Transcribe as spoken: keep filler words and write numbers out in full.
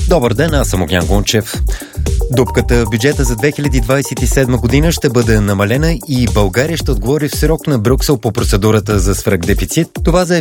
Добър ден, аз съм Огнян Гунчев. Дупката в бюджета за две хиляди двадесет и седма година ще бъде намалена и България ще отговори в срок на Брюксел по процедурата за свръхдефицит. Това заяви